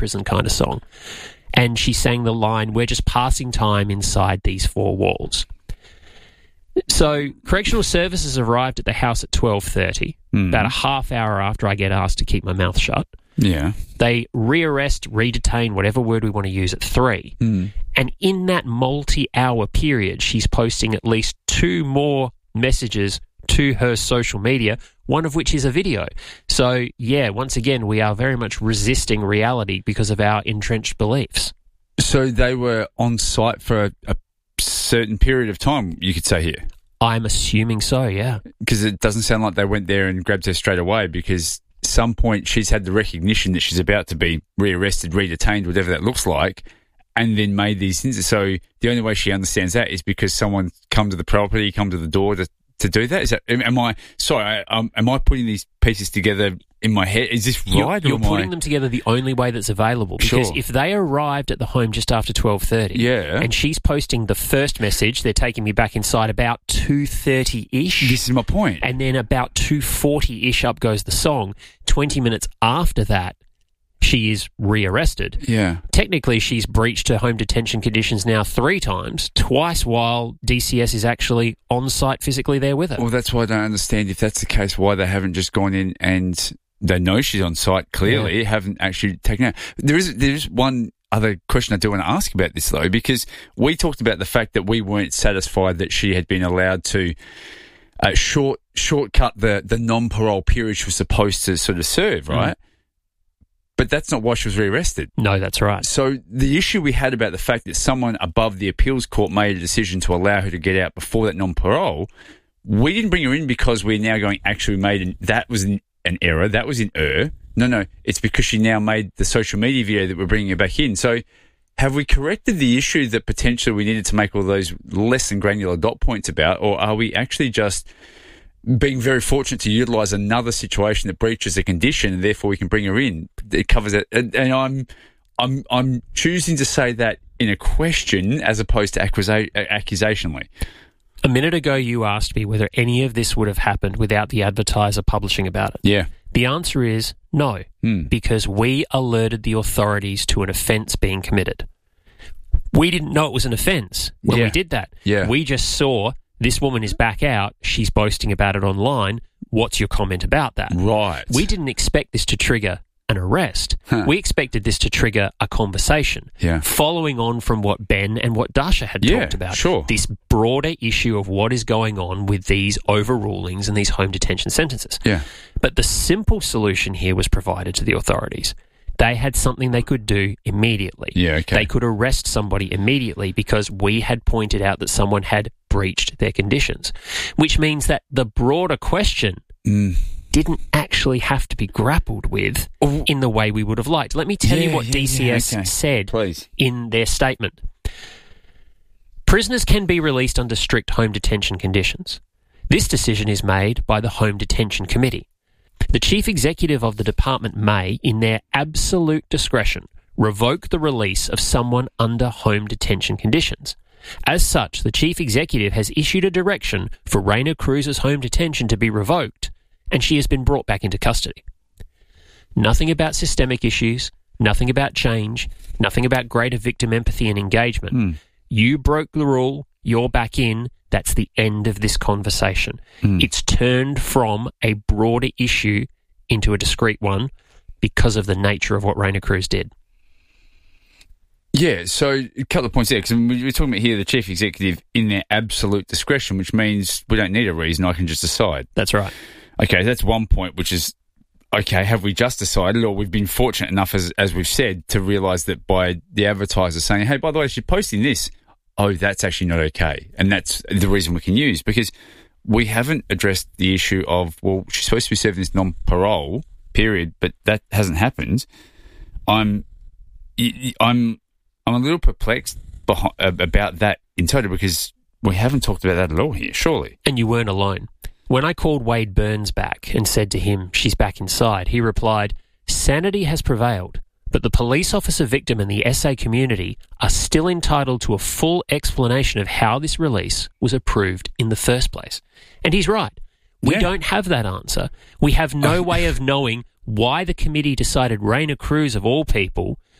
prison kind of song. And she sang the line, "We're just passing time inside these four walls." So correctional services arrived at the house at 12:30, about a half hour after I get asked to keep my mouth shut. Yeah. They rearrest, redetain, whatever word we want to use, at 3. And in that multi-hour period, she's posting at least 2 more messages to her social media, one of which is a video. So, yeah, once again, we are very much resisting reality because of our entrenched beliefs. So they were on site for a certain period of time, you could say here? I'm assuming so, yeah. Because it doesn't sound like they went there and grabbed her straight away, because some point she's had the recognition that she's about to be rearrested, redetained, whatever that looks like, and then made these things. So the only way she understands that is because someone come to the property, come to the door to do that. Is that? Am I putting these pieces together in my head? Is this right? You're putting them together the only way that's available. Because if they arrived at the home just after 12:30, and she's posting the first message, "They're taking me back inside," about 2:30-ish. This is my point. And then about 2:40-ish up goes the song. 20 minutes after that, she is rearrested. Yeah. Technically, she's breached her home detention conditions now 3 times, twice while DCS is actually on site physically there with her. Well, that's why I don't understand, if that's the case, why they haven't just gone in and they know she's on site clearly, haven't actually taken her. There is one other question I do want to ask about this, though, because we talked about the fact that we weren't satisfied that she had been allowed to shortcut the non-parole period she was supposed to sort of serve, right? But that's not why she was rearrested. No, that's right. So the issue we had about the fact that someone above the appeals court made a decision to allow her to get out before that non-parole, we didn't bring her in because we're now going, actually that was an error, that was in error. No, it's because she now made the social media video that we're bringing her back in. So have we corrected the issue that potentially we needed to make all those less than granular dot points about, or are we actually just being very fortunate to utilise another situation that breaches a condition and therefore we can bring her in? It covers it. And I'm choosing to say that in a question as opposed to accusationally. A minute ago, you asked me whether any of this would have happened without the advertiser publishing about it. Yeah. The answer is no, because we alerted the authorities to an offence being committed. We didn't know it was an offence when we did that. Yeah. We just saw, this woman is back out, she's boasting about it online, what's your comment about that? Right. We didn't expect this to trigger an arrest. We expected this to trigger a conversation, following on from what Ben and what Dasha had talked about. Sure. This broader issue of what is going on with these overrulings and these home detention sentences. Yeah. But the simple solution here was provided to the authorities. They had something they could do immediately. Yeah, okay. They could arrest somebody immediately because we had pointed out that someone had breached their conditions, which means that the broader question didn't actually have to be grappled with in the way we would have liked. Let me tell you what DCS said in their statement. Prisoners can be released under strict home detention conditions. This decision is made by the Home Detention Committee. The Chief Executive of the department may, in their absolute discretion, revoke the release of someone under home detention conditions. As such, the Chief Executive has issued a direction for Raina Cruz's home detention to be revoked, and she has been brought back into custody. Nothing about systemic issues, nothing about change, nothing about greater victim empathy and engagement. You broke the rule, you're back in, that's the end of this conversation. It's turned from a broader issue into a discrete one because of the nature of what Raina Cruz did. Yeah, so a couple of points there, because we're talking about here the chief executive in their absolute discretion, which means we don't need a reason, I can just decide. That's right. Okay, that's one point, which is, okay, have we just decided, or we've been fortunate enough, as we've said, to realise that by the advertiser saying, hey, by the way, she's posting this, oh, that's actually not okay. And that's the reason we can use, because we haven't addressed the issue of, well, she's supposed to be serving this non-parole period, but that hasn't happened. I'm a little perplexed about that in total, because we haven't talked about that at all here, surely. And you weren't alone. When I called Wade Burns back and said to him, she's back inside, he replied, sanity has prevailed, but the police officer victim and the SA community are still entitled to a full explanation of how this release was approved in the first place. And he's right. We don't have that answer. We have no way of knowing why the committee decided Raina Cruz, of all people,